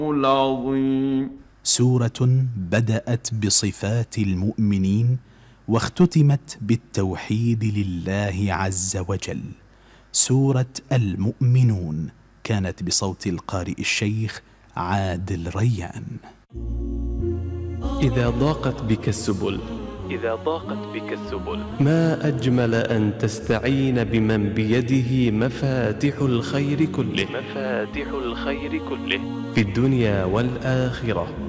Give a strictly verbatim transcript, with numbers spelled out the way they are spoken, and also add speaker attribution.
Speaker 1: العظيم.
Speaker 2: سورة بدأت بصفات المؤمنين واختتمت بالتوحيد لله عز وجل. سورة المؤمنون كانت بصوت القارئ الشيخ عادل ريان.
Speaker 3: إذا ضاقت بك السبل
Speaker 4: إذا ضاقت بك السبل
Speaker 3: ما أجمل أن تستعين بمن بيده مفاتح الخير كله
Speaker 4: مفاتح الخير كله
Speaker 3: في الدنيا والآخرة.